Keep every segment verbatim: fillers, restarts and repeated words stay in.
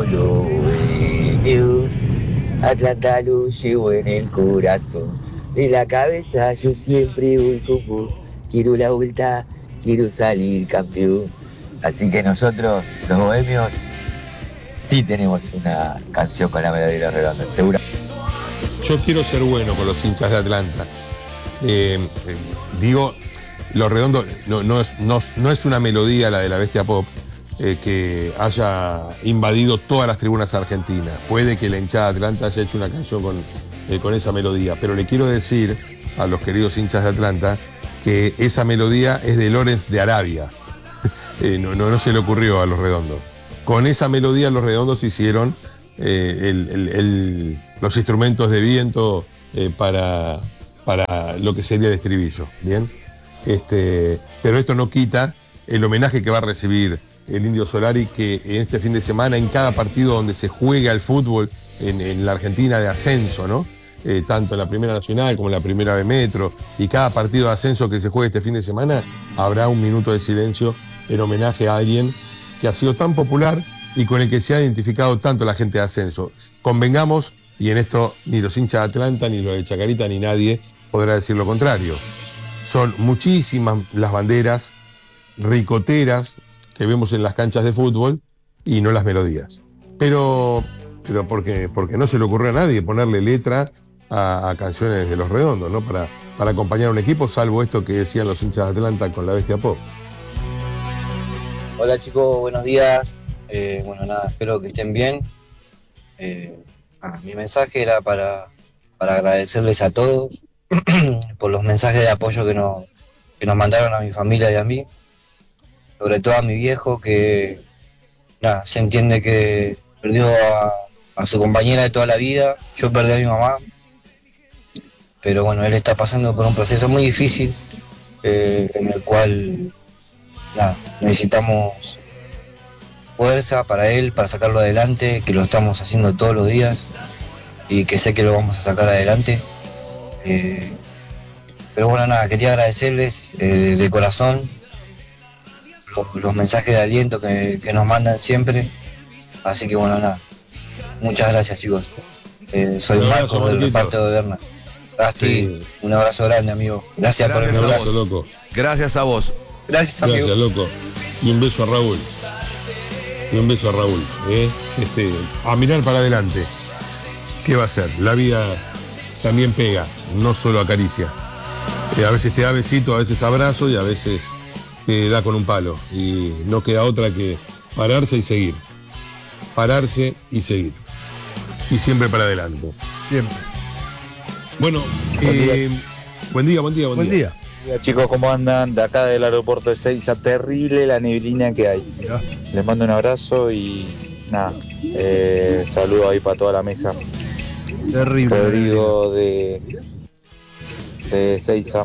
lo bohemio. Atlanta lo llevo en el corazón. De la cabeza yo siempre voy con vos. Quiero la vuelta, quiero salir campeón. Así que nosotros, los bohemios, sí tenemos una canción con la melodía de Los Redondos, seguro. Yo quiero ser bueno con los hinchas de Atlanta. Eh, eh, digo, Los Redondos no, no, es, no, no es una melodía la de la Bestia Pop eh, que haya invadido todas las tribunas argentinas. Puede que la hinchada de Atlanta haya hecho una canción con, eh, con esa melodía, pero le quiero decir a los queridos hinchas de Atlanta que esa melodía es de Lawrence de Arabia. eh, no, no, no se le ocurrió a Los Redondos. Con esa melodía Los Redondos hicieron eh, el, el, el, los instrumentos de viento eh, para, para lo que sería el estribillo, ¿bien? Este, pero esto no quita el homenaje que va a recibir el Indio Solari, que en este fin de semana, en cada partido donde se juega el fútbol en, en la Argentina de ascenso, ¿no? Eh, tanto en la Primera Nacional como en la Primera B Metro, y cada partido de ascenso que se juegue este fin de semana, habrá un minuto de silencio en homenaje a alguien que ha sido tan popular y con el que se ha identificado tanto la gente de ascenso. Convengamos, y en esto ni los hinchas de Atlanta, ni los de Chacarita, ni nadie podrá decir lo contrario. Son muchísimas las banderas ricoteras que vemos en las canchas de fútbol y no las melodías. Pero, pero porque, porque no se le ocurrió a nadie ponerle letra a, a canciones de Los Redondos, ¿no? Para, para acompañar a un equipo, salvo esto que decían los hinchas de Atlanta con la Bestia Pop. Hola chicos, buenos días. Eh, bueno, nada, espero que estén bien. Eh, ah, mi mensaje era para, para agradecerles a todos por los mensajes de apoyo que nos, que nos mandaron a mi familia y a mí. Sobre todo a mi viejo, que nada, se entiende que perdió a, a su compañera de toda la vida. Yo perdí a mi mamá. Pero bueno, él está pasando por un proceso muy difícil eh, en el cual nada, necesitamos fuerza para él, para sacarlo adelante, que lo estamos haciendo todos los días y que sé que lo vamos a sacar adelante. Eh, pero bueno, nada, quería agradecerles eh, de corazón los, los mensajes de aliento que, que nos mandan siempre. Así que bueno, nada, muchas gracias chicos. Eh, soy Un Marcos abrazo, del Marquito. reparto de Berna. Gasti, Sí. un abrazo grande amigo. Gracias, por el Un Gracias a abrazo, vos. loco. Gracias a vos. Gracias amigo. Gracias, loco. Y un beso a Raúl. Y un beso a Raúl. ¿eh? Este, a mirar para adelante. ¿Qué va a ser? La vida también pega, no solo acaricia. Eh, a veces te da besito, a veces abrazo y a veces te da con un palo. Y no queda otra que pararse y seguir. Pararse y seguir. Y siempre para adelante. Siempre. Bueno, Buen día. eh, buen día, buen día, buen, Buen día. día. Hola chicos, ¿cómo andan? De acá del aeropuerto de Seiza, terrible la neblina que hay. Mirá. Les mando un abrazo y nada, eh, saludo ahí para toda la mesa. Terrible. Rodrigo de, de Seiza.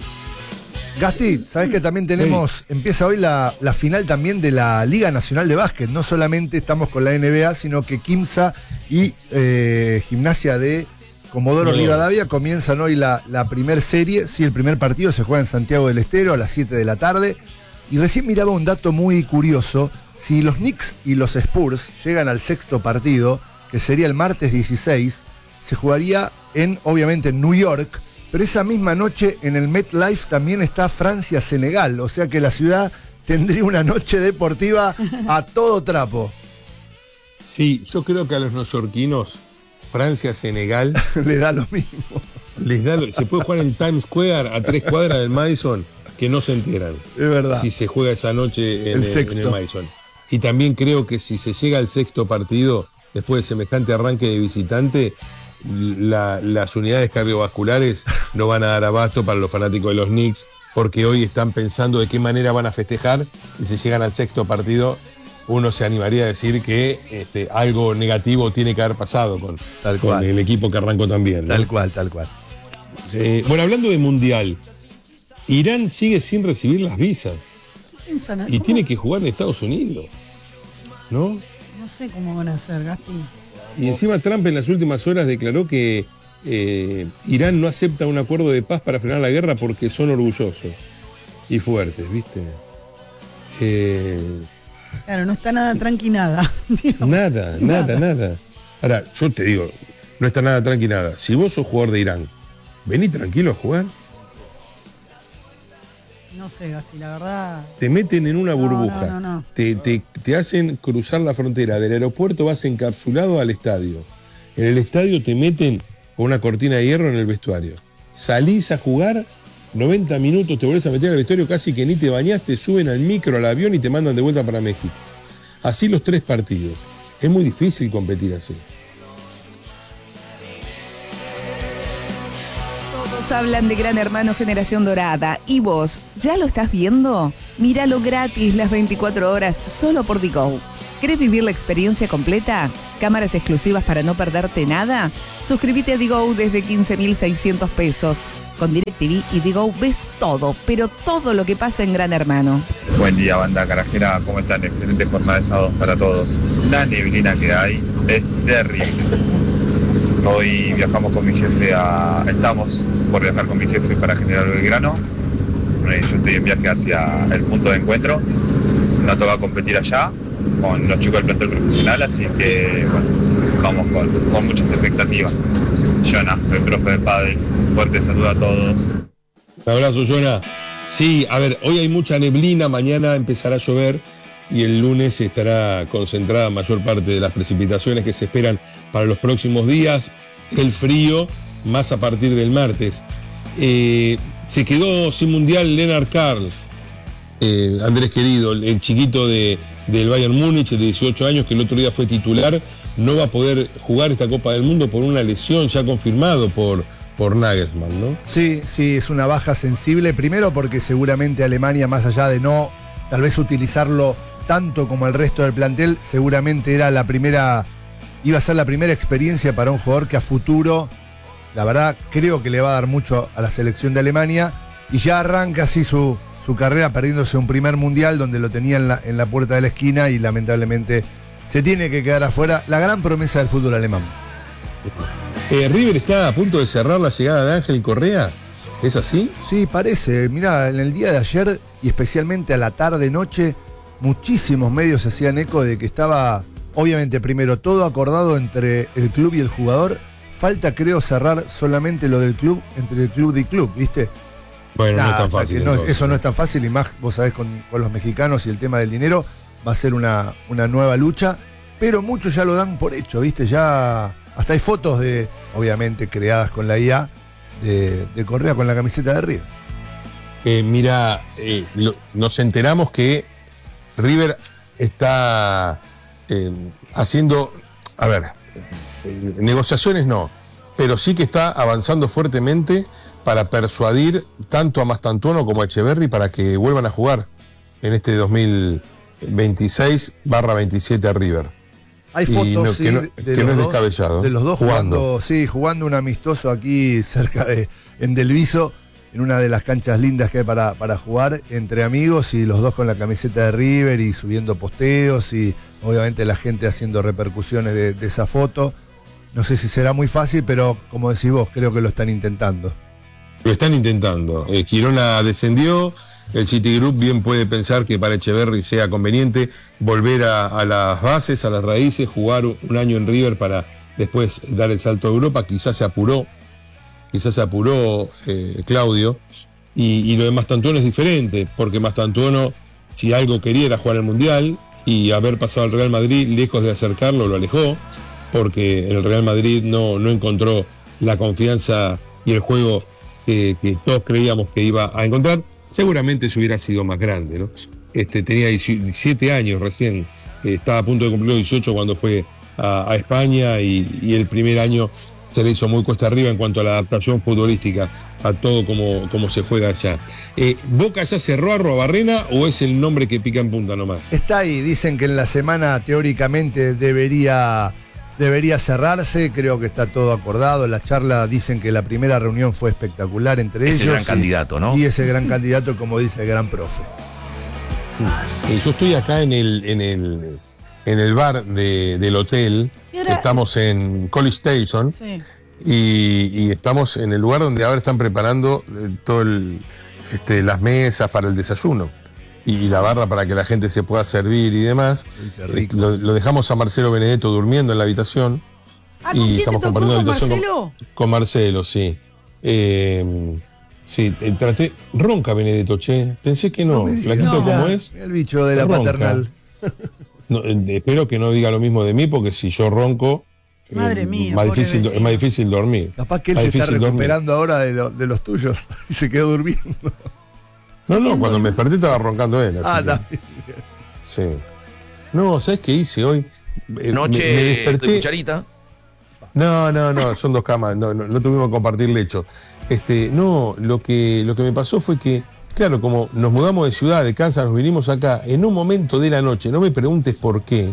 Gasti, ¿sabés que también tenemos, empieza hoy la, la final también de la Liga Nacional de Básquet? No solamente estamos con la N B A, sino que Quimsa y eh, Gimnasia de Comodoro No. Rivadavia comienzan hoy la, la primer serie. Sí, el primer partido se juega en Santiago del Estero a las siete de la tarde. Y recién miraba un dato muy curioso. Si los Knicks y los Spurs llegan al sexto partido, que sería el martes dieciséis, se jugaría en, obviamente, en New York, pero esa misma noche en el MetLife también está Francia-Senegal, o sea que la ciudad tendría una noche deportiva a todo trapo. Sí, yo creo que a los neoyorquinos, Francia, Senegal, Le da lo mismo. les da, lo- se puede jugar en Times Square a tres cuadras del Madison, que no se enteran Es verdad. si se juega esa noche en El el, en sexto. el Madison. Y también creo que si se llega al sexto partido, después de semejante arranque de visitante, la- las unidades cardiovasculares no van a dar abasto para los fanáticos de los Knicks, porque hoy están pensando de qué manera van a festejar, y si llegan al sexto partido, uno se animaría a decir que este, algo negativo tiene que haber pasado con, Tal con cual. el equipo que arrancó también, ¿no? Tal cual, tal cual. Eh, bueno, hablando de Mundial, Irán sigue sin recibir las visas Piensan, y ¿cómo? tiene que jugar en Estados Unidos, ¿no? No sé cómo van a hacer, Gasti. Y encima Trump en las últimas horas declaró que eh, Irán no acepta un acuerdo de paz para frenar la guerra porque son orgullosos y fuertes, ¿viste? Eh, Claro, no está nada tranqui nada. Nada, nada, nada. Ahora, yo te digo, no está nada tranqui nada. Si vos sos jugador de Irán, vení tranquilo a jugar. No sé, Gasti, la verdad. Te meten en una No, burbuja. no, no, no. Te, te, te hacen cruzar la frontera. Del aeropuerto vas encapsulado al estadio. En el estadio te meten con una cortina de hierro en el vestuario. Salís a jugar, noventa minutos te volvés a meter al vestuario, casi que ni te bañás, te suben al micro, al avión y te mandan de vuelta para México. Así los tres partidos. Es muy difícil competir así. Todos hablan de Gran Hermano Generación Dorada. ¿Y vos, ya lo estás viendo? Míralo gratis las veinticuatro horas solo por Digo. ¿Querés vivir la experiencia completa? ¿Cámaras exclusivas para no perderte nada? Suscríbete a Digo desde quince mil seiscientos pesos. Con DirecTV y Digo ves todo, pero todo lo que pasa en Gran Hermano. Buen día, banda carajera, ¿cómo están? Excelente jornada de sábados para todos. La neblina que hay es terrible. Hoy viajamos con mi jefe a... Estamos por viajar con mi jefe para General Belgrano. Yo estoy en viaje hacia el punto de encuentro. Nos toca competir allá con los chicos del plantel profesional, así que bueno, vamos con, con muchas expectativas. Jonah, el profe de pádel, fuerte saludo a todos. Un abrazo, Jonah. Sí, a ver, hoy hay mucha neblina, mañana empezará a llover y el lunes estará concentrada mayor parte de las precipitaciones que se esperan para los próximos días. El frío más a partir del martes. Eh, se quedó sin mundial Lennart Karl, eh, Andrés querido, el chiquito de, del Bayern Múnich de dieciocho años que el otro día fue titular, no va a poder jugar esta Copa del Mundo por una lesión ya confirmado por, por Nagelsmann, ¿no? Sí, sí, es una baja sensible. Primero porque seguramente Alemania, más allá de no tal vez utilizarlo tanto como el resto del plantel, seguramente era la primera, iba a ser la primera experiencia para un jugador que a futuro, la verdad, creo que le va a dar mucho a la selección de Alemania y ya arranca así su, su carrera perdiéndose un primer mundial donde lo tenía en la, en la puerta de la esquina y lamentablemente se tiene que quedar afuera. La gran promesa del fútbol alemán. Eh, River está a punto de cerrar la llegada de Ángel Correa, ¿es así? Sí, parece. Mirá, en el día de ayer y especialmente a la tarde-noche, muchísimos medios se hacían eco de que estaba, obviamente, primero todo acordado entre el club y el jugador. Falta, creo, cerrar solamente lo del club entre el club y club, ¿viste? Bueno, Nada, no es tan fácil. no, eso no es tan fácil y más, vos sabés, con, con los mexicanos y el tema del dinero, va a ser una, una nueva lucha, pero muchos ya lo dan por hecho, ¿viste? Ya hasta hay fotos de, obviamente, creadas con la I A, de, de Correa con la camiseta de River. Eh, mira, eh, lo, nos enteramos que River está eh, haciendo, a ver, eh, negociaciones no, pero sí que está avanzando fuertemente para persuadir tanto a Mastantuono como a Echeverri para que vuelvan a jugar en este dos mil veintiséis barra veintisiete a River. Hay Y fotos, no, sí, que no, de, que los no es dos, descabellado. de los dos jugando. jugando, sí, jugando un amistoso aquí cerca de, en Delviso, en una de las canchas lindas que hay para, para jugar entre amigos y los dos con la camiseta de River y subiendo posteos y obviamente la gente haciendo repercusiones de, de esa foto. No sé si será muy fácil, pero como decís vos, creo que lo están intentando. Lo están intentando. Eh, Girona descendió. El Citigroup bien puede pensar que para Echeverri sea conveniente volver a, a las bases, a las raíces, jugar un año en River para después dar el salto a Europa. Quizás se apuró, quizás se apuró eh, Claudio. Y, y lo de Mastantuono es diferente, porque Mastantuono, si algo quería era jugar el Mundial y haber pasado al Real Madrid, lejos de acercarlo, lo alejó, porque el Real Madrid no, no encontró la confianza y el juego que, que todos creíamos que iba a encontrar. Seguramente se hubiera sido más grande, ¿no? Este, tenía diecisiete años recién, eh, estaba a punto de cumplir dieciocho cuando fue a, a España y, y el primer año se le hizo muy cuesta arriba en cuanto a la adaptación futbolística a todo como, como se juega allá. Eh, ¿Boca ya cerró a Arruabarrena o es el nombre que pica en punta nomás? Está ahí, dicen que en la semana teóricamente debería... Debería cerrarse, creo que está todo acordado. La charla dicen que la primera reunión fue espectacular entre es ellos. Es el gran y, candidato, ¿no? Y ese gran candidato, como dice el gran profe. Eh, yo estoy acá en el, en el, en el bar de, del hotel. Ahora, estamos en College Station. Sí. Y, y estamos en el lugar donde ahora están preparando todo el, este, las mesas para el desayuno. y la barra para que la gente se pueda servir y demás. Uy, qué rico. Eh, Lo, lo dejamos a Marcelo Benedetto durmiendo en la habitación. Ah, ¿con quién te tocó? compartiendo ¿Con la habitación Marcelo? Con, con Marcelo, sí. Eh, sí, eh, traté. Ronca Benedetto, che. Pensé que no. No me digas. ¿Flaquito No. cómo es? El bicho de la Ronca. paternal. No, eh, espero que no diga lo mismo de mí, porque si yo ronco. eh, Madre mía, más pobre difícil, es vecino. más difícil dormir. Capaz que él Más se está difícil dormir. recuperando ahora de, lo- de los tuyos y se quedó durmiendo. No, no, cuando me desperté estaba roncando él. así Ah, que- está bien. Sí. No, ¿sabes qué hice hoy? Eh, Noche me- me de desperté. cucharita. No, no, no, son dos camas, no, no, no tuvimos que compartir lecho. Este, no, lo que, lo que me pasó fue que, claro, como nos mudamos de ciudad, de Kansas, nos vinimos acá, en un momento de la noche, no me preguntes por qué,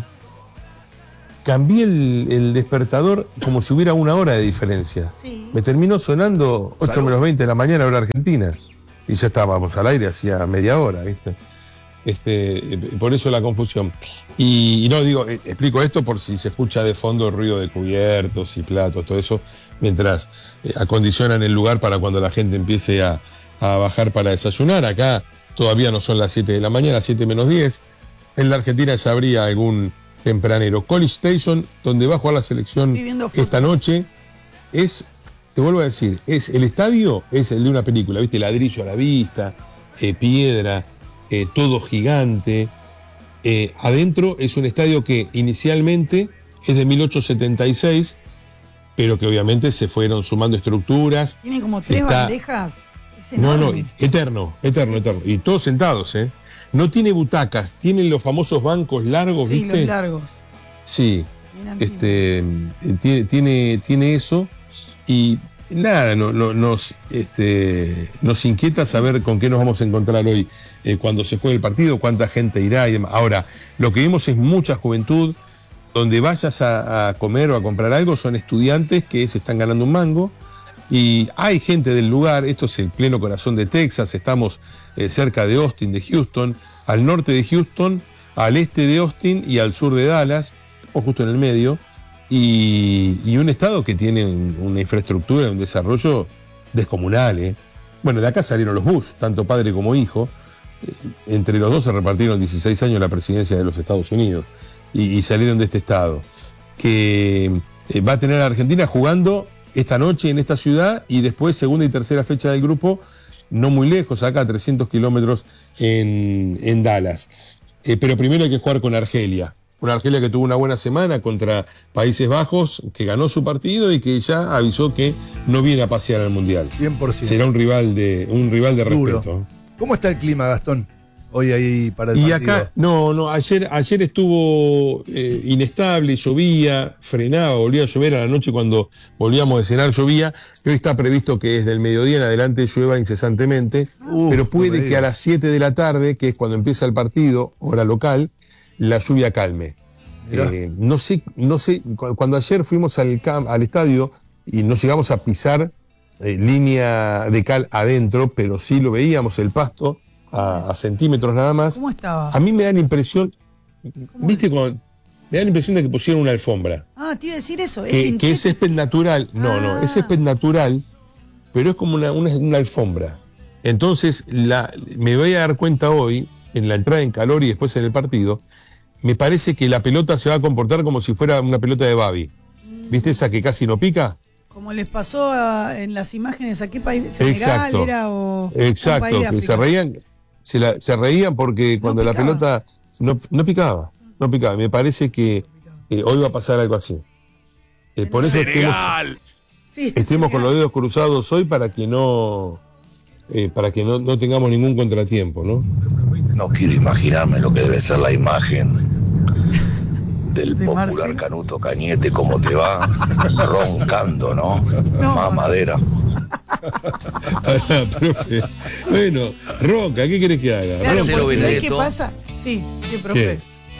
cambié el, el despertador como si hubiera una hora de diferencia. Sí. Me terminó sonando ocho Salud. menos veinte de la mañana, hora argentina. Y ya estábamos al aire hacía media hora, ¿viste? Este, eh, por eso la confusión. Y, y no digo, eh, explico esto por si se escucha de fondo el ruido de cubiertos y platos, todo eso, mientras eh, acondicionan el lugar para cuando la gente empiece a, a bajar para desayunar. Acá todavía no son las siete de la mañana, siete menos diez. En la Argentina ya habría algún tempranero. College Station, donde va a jugar la selección Estoy viendo fotos. esta noche, es, te vuelvo a decir, es el estadio es el de una película, ¿viste? Ladrillo a la vista, eh, piedra, eh, todo gigante. Eh, adentro es un estadio que inicialmente es de mil ochocientos setenta y seis, pero que obviamente se fueron sumando estructuras. Tiene como tres Está- bandejas. Es No, no, enorme. eterno, eterno, eterno. Y todos sentados, ¿eh? No tiene butacas, tienen los famosos bancos largos, Sí, ¿viste? los largos. Sí, Bien antiguos. este, eh, tiene, tiene, tiene eso. Y nada, no, no- nos, este, nos inquieta saber con qué nos vamos a encontrar hoy eh, cuando se juegue el partido, cuánta gente irá y demás. Ahora, lo que vimos es mucha juventud. Donde vayas a, a comer o a comprar algo son estudiantes que se están ganando un mango. Y hay gente del lugar, esto es el pleno corazón de Texas, estamos eh, cerca de Austin, de Houston, al norte de Houston, al este de Austin y al sur de Dallas, o justo en el medio, y, y un estado que tiene un- una infraestructura, un desarrollo descomunal. ¿eh? Bueno, de acá salieron los Bush, tanto padre como hijo. Eh, Entre los dos se repartieron dieciséis años la presidencia de los Estados Unidos y, y salieron de este estado. Que eh, va a tener a Argentina jugando esta noche en esta ciudad y después segunda y tercera fecha del grupo, no muy lejos, acá a trescientos kilómetros en, en Dallas. Eh, pero primero hay que jugar con Argelia. Una Argelia que tuvo una buena semana contra Países Bajos, que ganó su partido y que ya avisó que no viene a pasear al Mundial. cien por ciento. Será un rival de, un rival de Duro. respeto. ¿Cómo está el clima, Gastón? Hoy ahí para el Y partido. acá, no, no, ayer, ayer estuvo eh, inestable, llovía, frenaba, volvía a llover a la noche cuando volvíamos de cenar, llovía. Hoy está previsto que desde el mediodía en adelante llueva incesantemente, Uf, pero no puede me que a digas. las siete de la tarde, que es cuando empieza el partido, hora local, la lluvia calme. Mirá. Eh, no sé, no sé, cu- cuando ayer fuimos al, cam- al estadio y no llegamos a pisar eh, línea de cal adentro, pero sí lo veíamos el pasto a, a centímetros nada más. ¿Cómo estaba? A mí me da la impresión, viste, cuando, me da la impresión de que pusieron una alfombra, Ah, te iba a decir eso. Es que, que es sintético. césped natural. No, no, Ah. es césped natural, pero es como una, una- una alfombra. Entonces, la, me voy a dar cuenta hoy, en la entrada en calor y después en el partido, me parece que la pelota se va a comportar como si fuera una pelota de Babi. ¿Viste esa que casi no pica? Como les pasó a- en las imágenes, ¿a qué país? ¿Senegal Exacto. era o un Exacto, país de que se África? reían, se, la- se reían porque cuando la picaba. pelota no, no picaba, no picaba. Me parece que eh, hoy va a pasar algo así. Eh, por eso estemos, Sí, estemos con Senegal. los dedos cruzados hoy para que no eh, para que no, no tengamos ningún contratiempo, ¿no? No quiero imaginarme lo que debe ser la imagen del De popular Marcelo. Canuto Cañete, cómo te va roncando, ¿no? No. Más madera. Pará, profe. Bueno, ronca, ¿qué querés que haga? Claro, Marcelo porque ¿sabés qué Benedetto. pasa? Sí, sí, profe. ¿Qué?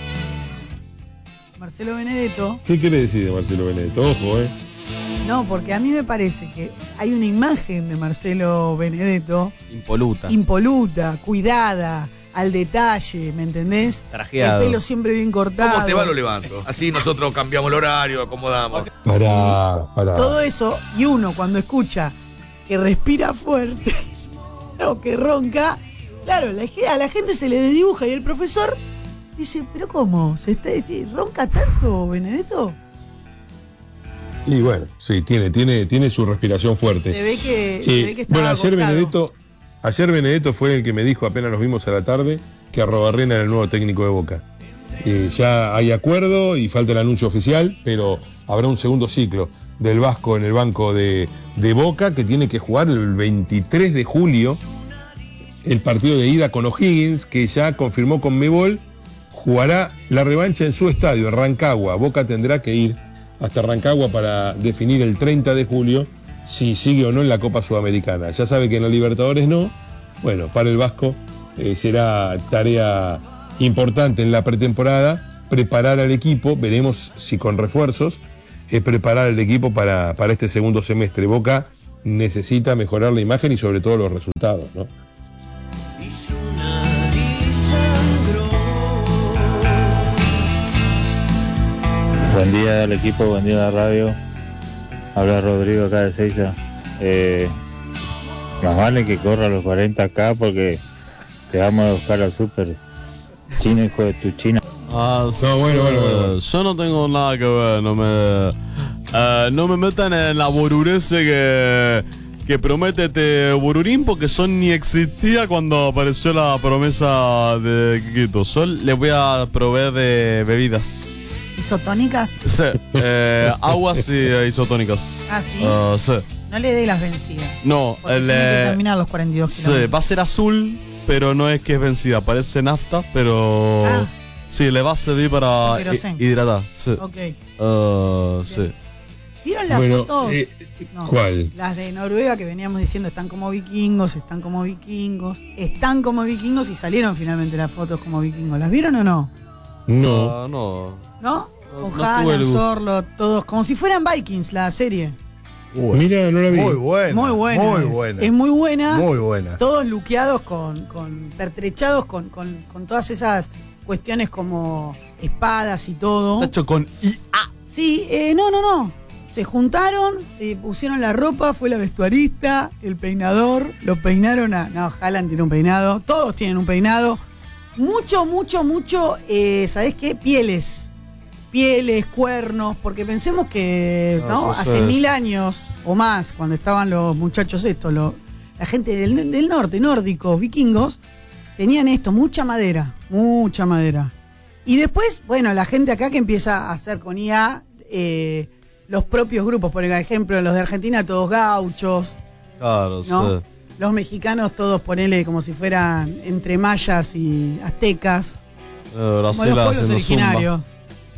Marcelo Benedetto. ¿Qué quiere decir de Marcelo Benedetto? Ojo, ¿eh? No, porque a mí me parece que hay una imagen de Marcelo Benedetto Impoluta. impoluta, cuidada, al detalle, ¿me entendés? Trajeado. El pelo siempre bien cortado. ¿Cómo te va? Lo levanto. Así nosotros cambiamos el horario, acomodamos. Pará, pará. Todo eso, y uno cuando escucha que respira fuerte o que ronca, Claro, la, a la gente se le desdibuja y el profesor dice, ¿pero cómo? ¿Se está, ronca tanto, Benedetto? Y bueno, sí, tiene, tiene, tiene su respiración fuerte. Se ve que, eh, se ve que estaba Bueno, ayer agotado. Benedetto, ayer Benedetto fue el que me dijo, apenas nos vimos a la tarde, que Arrobarrena era el nuevo técnico de Boca. Eh, ya hay acuerdo y falta el anuncio oficial, pero habrá un segundo ciclo del Vasco en el banco de, de Boca, que tiene que jugar el veintitrés de julio el partido de ida con O'Higgins, que ya confirmó con Mebol, jugará la revancha en su estadio, en Rancagua. Boca tendrá que ir hasta Rancagua para definir el treinta de julio si sigue o no en la Copa Sudamericana. Ya sabe que en la Libertadores no. Bueno, para el Vasco eh, será tarea importante en la pretemporada preparar al equipo, veremos si con refuerzos, eh, preparar al equipo para, para este segundo semestre. Boca necesita mejorar la imagen y sobre todo los resultados, ¿no? Buen día al equipo, buen día a la radio. Habla Rodrigo acá de Seiza. Eh, más vale que corra los cuarenta acá porque te vamos a buscar al súper. China, hijo de tu China. Ah, No, bueno, bueno, bueno. Yo no tengo nada que ver, no me eh, no me metan en la borurese que, que promete este bururín porque son ni existía cuando apareció la promesa de Quiquito. Yo les voy a proveer de bebidas. ¿Isotónicas? Sí, eh, aguas y eh, isotónicas. Ah, ¿sí? Uh, sí. No le dé las vencidas. No, Porque el, tiene que eh, terminar los cuarenta y dos sí, kilómetros. va a ser azul, pero no es que es vencida. Parece nafta, pero Ah. sí, le va a servir para Con querosén. hi- hidratar. Sí. Ok. Uh, sí. ¿Vieron las Bueno, fotos? eh, No, ¿cuál? Las de Noruega que veníamos diciendo están como vikingos, están como vikingos, están como vikingos y salieron finalmente las fotos como vikingos. ¿Las vieron o no? No. Ah, no. ¿No? No, Con no Haaland, tuve el gusto. Sorlo, todos, como si fueran Vikings, la serie. Mira, no la vi. Muy buena. Muy buena. Muy es. buena. Es muy buena. Muy buena. Todos luqueados con, con pertrechados con, con, con todas esas cuestiones como espadas y todo. Está hecho con I A. Sí, eh, no, no, no. Se juntaron, se pusieron la ropa, fue la vestuarista, el peinador, lo peinaron a. No, Haaland tiene un peinado, todos tienen un peinado. Mucho, mucho, mucho, eh, ¿sabés qué? Pieles. Pieles, cuernos, porque pensemos que, ¿no? Ah, eso Hace es. mil años o más, cuando estaban los muchachos estos, lo- la gente del, del norte, nórdicos, vikingos, tenían esto, mucha madera, mucha madera. Y después, bueno, la gente acá que empieza a hacer con I A eh, los propios grupos, por ejemplo, los de Argentina todos gauchos, Claro, ¿no? sí. Los mexicanos todos ponele como si fueran entre mayas y aztecas, Eh, como Brasil los pueblos haciendo originarios. zumba.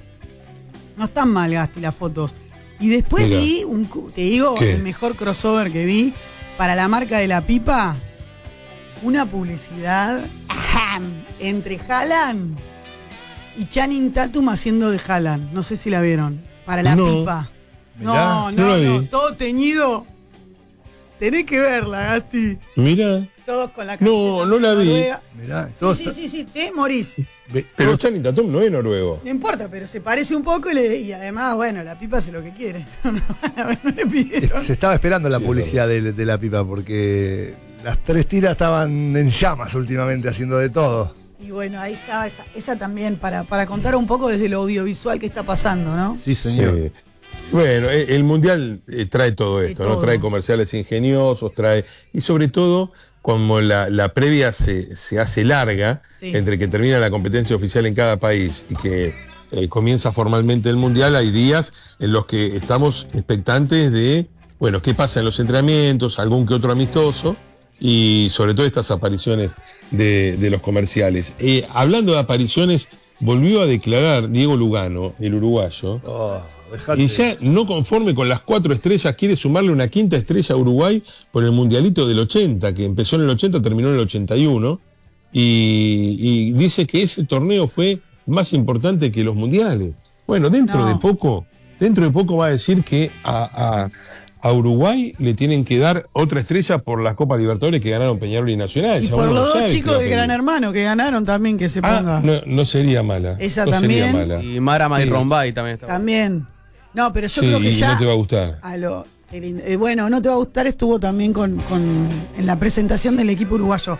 No están mal, Gasti, las fotos. Y después Mira. vi, un, cu- te digo, ¿Qué? el mejor crossover que vi para la marca de la pipa, una publicidad ¡ajam! Entre Haaland y Channing Tatum haciendo de Haaland. No sé si la vieron. Para la No. pipa. Mirá, No, no no, la no, vi. todo teñido. Tenés que verla, Gasti. Mira. Todos con la camiseta No, no la vi. noruega. Mirá, Sí, todos sí, sí, sí, te morís. Pero Channing Tatum no es noruego. No importa, pero se parece un poco y, le- y además, bueno, la pipa hace lo que quiere. No, no, no le pidieron. se estaba esperando la Sí, publicidad de, de la pipa porque las tres tiras estaban en llamas últimamente haciendo de todo. Y bueno, ahí estaba esa, esa también para, para contar un poco desde lo audiovisual que está pasando, ¿no? Sí, señor. Sí. Bueno, eh, el Mundial eh, trae todo esto, ¿no? todo. Trae comerciales ingeniosos, trae. Y sobre todo, como la, la previa se, se hace larga, Sí. entre que termina la competencia oficial en cada país y que eh, comienza formalmente el Mundial, hay días en los que estamos expectantes de, bueno, qué pasa en los entrenamientos, algún que otro amistoso, y sobre todo estas apariciones de, de los comerciales. Eh, hablando de apariciones, volvió a declarar Diego Lugano, el uruguayo. Oh, dejate. Y ya no conforme con las cuatro estrellas, quiere sumarle una quinta estrella a Uruguay por el Mundialito del ochenta, que empezó en el ochenta, terminó en el ochenta y uno. Y, y dice que ese torneo fue más importante que los mundiales. Bueno, dentro No. de poco, dentro de poco va a decir que a, a- a Uruguay le tienen que dar otra estrella por las Copas Libertadores que ganaron Peñarol y Nacional. Y Ya por uno los no dos sabe chicos qué va a del pedir. Gran Hermano que ganaron también, que se ponga. Ah, no, no sería mala. Esa no también. sería mala. Y Mara Sí. Mayrombay también está. También. No, pero yo Sí, creo que y ya. no te va a gustar. A lo, qué lindo. Eh, bueno, no te va a gustar, estuvo también con, con- en la presentación del equipo uruguayo.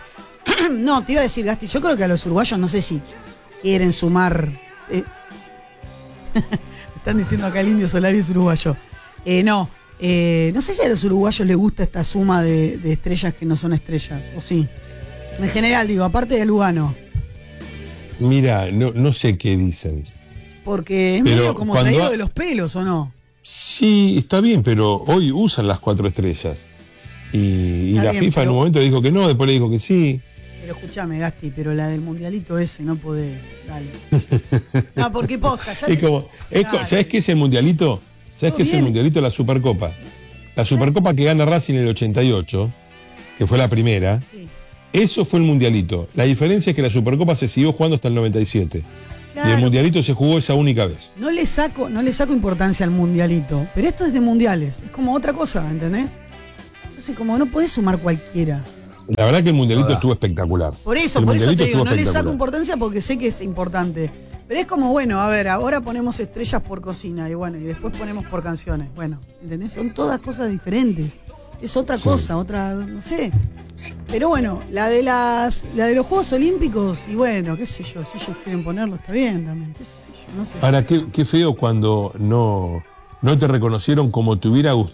No, te iba a decir, Gasti, yo creo que a los uruguayos no sé si quieren sumar. Eh, están diciendo acá el Indio Solari es uruguayo. Eh, no, eh, no sé si a los uruguayos les gusta esta suma de, de estrellas que no son estrellas, o sí. En general, digo, aparte de Lugano. Mira, no, no sé qué dicen. Porque es Pero medio como cuando traído ha- de los pelos, ¿o no? Sí, está bien, pero hoy usan las cuatro estrellas. Y, y Está la bien, FIFA en pero- un momento dijo que no, después le dijo que sí. Pero escúchame, Gasti, pero la del mundialito ese no podés, dale. No, porque posta, ya Es te- como, es co- Dale. ¿sabes qué es el mundialito? ¿Sabes Todo qué es el bien. mundialito? La Supercopa. La Supercopa que gana Racing en el ochenta y ocho, que fue la primera. Sí. Eso fue el mundialito. La diferencia es que la Supercopa se siguió jugando hasta el noventa y siete. Y el Claro. mundialito se jugó esa única vez. No le saco, no le saco importancia al mundialito, pero esto es de mundiales, es como otra cosa, ¿entendés? Entonces como no podés sumar cualquiera. La verdad que el mundialito estuvo espectacular. Por eso, El por eso mundialito te digo, estuvo no le saco espectacular. importancia porque sé que es importante. Pero es como, bueno, a ver, ahora ponemos estrellas por cocina y bueno, y después ponemos por canciones. Bueno, ¿entendés? Son todas cosas diferentes. Es otra Sí. cosa, otra, no sé. Pero bueno, la de las, la de los Juegos Olímpicos, y bueno, qué sé yo, si ellos quieren ponerlo, está bien también. Qué sé yo, no sé. Ahora, qué, qué feo cuando no, no te reconocieron como te hubiera gustado.